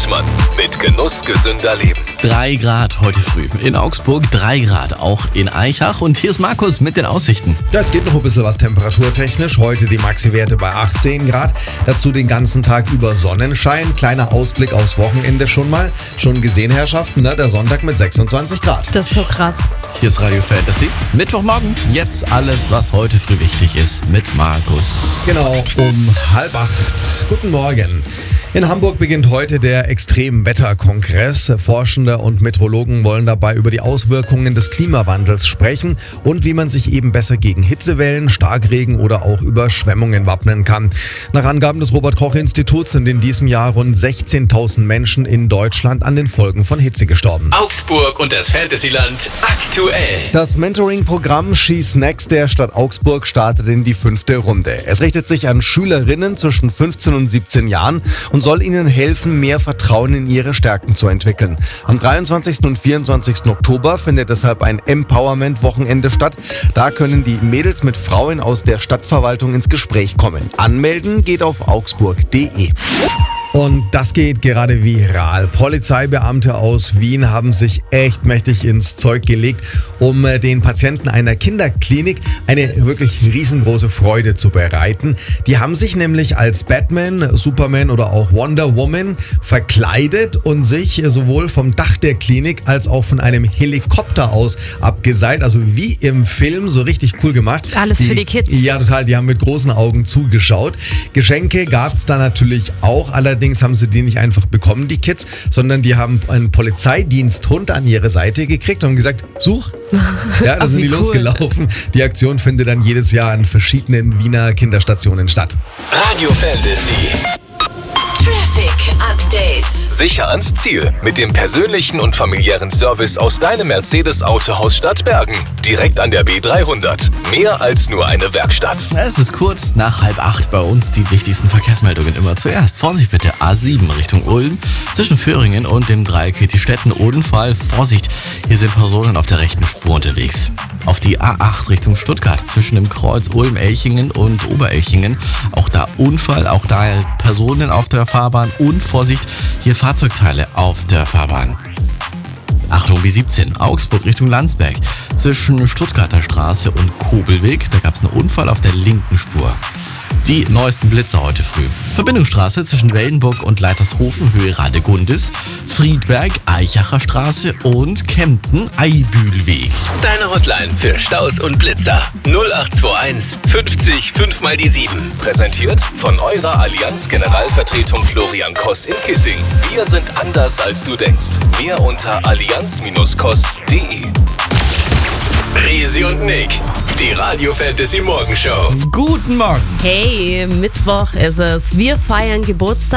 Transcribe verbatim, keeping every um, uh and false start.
Hofmann mit Genuss gesünder Leben. Drei Grad heute früh. In Augsburg drei Grad, auch in Aichach. Und hier ist Markus mit den Aussichten. Ja, es geht noch ein bisschen was temperaturtechnisch. Heute die Maxi-Werte bei achtzehn Grad. Dazu den ganzen Tag über Sonnenschein. Kleiner Ausblick aufs Wochenende schon mal. Schon gesehen, Herrschaften, ne? Der Sonntag mit sechsundzwanzig Grad. Das ist so krass. Hier ist Radio Fantasy. Mittwochmorgen, jetzt alles, was heute früh wichtig ist, mit Markus. Genau, um halb acht. Guten Morgen. In Hamburg beginnt heute der Extremwetterkongress. Forschende und Meteorologen wollen dabei über die Auswirkungen des Klimawandels sprechen und wie man sich eben besser gegen Hitzewellen, Starkregen oder auch Überschwemmungen wappnen kann. Nach Angaben des Robert-Koch-Instituts sind in diesem Jahr rund sechzehntausend Menschen in Deutschland an den Folgen von Hitze gestorben. Augsburg und das Fantasyland aktuell. Das Mentoring-Programm She's Next der Stadt Augsburg startet in die fünfte Runde. Es richtet sich an Schülerinnen zwischen fünfzehn und siebzehn Jahren und soll ihnen helfen, mehr Vertrauen in ihre Stärken zu entwickeln. Am dreiundzwanzigsten und vierundzwanzigsten Oktober findet deshalb ein Empowerment-Wochenende statt. Da können die Mädels mit Frauen aus der Stadtverwaltung ins Gespräch kommen. Anmelden geht auf augsburg punkt de. Und das geht gerade viral. Polizeibeamte aus Wien haben sich echt mächtig ins Zeug gelegt, um den Patienten einer Kinderklinik eine wirklich riesengroße Freude zu bereiten. Die haben sich nämlich als Batman, Superman oder auch Wonder Woman verkleidet und sich sowohl vom Dach der Klinik als auch von einem Helikopter aus abgeseilt. Also wie im Film, so richtig cool gemacht. Alles die, für die Kids. Ja, total. Die haben mit großen Augen zugeschaut. Geschenke gab es da natürlich auch. Allerdings haben sie die nicht einfach bekommen, die Kids, sondern die haben einen Polizeidiensthund an ihre Seite gekriegt und gesagt, such. Ja, dann Ach, sind die wie cool. losgelaufen. Die Aktion findet dann jedes Jahr an verschiedenen Wiener Kinderstationen statt. Radio Fantasy. Traffic Update. Sicher ans Ziel mit dem persönlichen und familiären Service aus deinem Mercedes-Autohaus Stadtbergen. Direkt an der B dreihundert. Mehr als nur eine Werkstatt. Es ist kurz nach halb acht bei uns. Die wichtigsten Verkehrsmeldungen immer zuerst. Vorsicht bitte, A sieben Richtung Ulm. Zwischen Föhringen und dem Dreieck Kitti-Stetten. Unfall, Vorsicht, hier sind Personen auf der rechten Spur unterwegs. Auf die A acht Richtung Stuttgart zwischen dem Kreuz Ulm-Elchingen und Oberelchingen. Auch da Unfall, auch da Personen auf der Fahrbahn und Vorsicht, hier Fahrzeugteile auf der Fahrbahn. Achtung, B siebzehn, Augsburg Richtung Landsberg. Zwischen Stuttgarter Straße und Kobelweg, da gab es einen Unfall auf der linken Spur. Die neuesten Blitzer heute früh. Verbindungsstraße zwischen Wellenburg und Leitershofen, Höhe Radegundis, Friedberg, Aichacher Straße und Kempten, Eibühlweg. Deine Hotline für Staus und Blitzer. null acht zwei eins fünfzig fünf mal die sieben. Präsentiert von eurer Allianz Generalvertretung Florian Koss in Kissing. Wir sind anders als du denkst. Mehr unter allianz Bindestrich koss punkt de. Resi und Nick, die Radio Fantasy Morgenshow. Guten Morgen. Hey, Mittwoch ist es. Wir feiern Geburtstag.